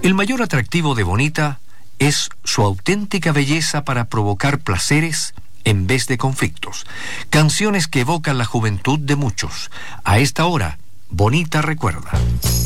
El mayor atractivo de Bonita es su auténtica belleza para provocar placeres en vez de conflictos. Canciones que evocan la juventud de muchos. A esta hora, Bonita recuerda.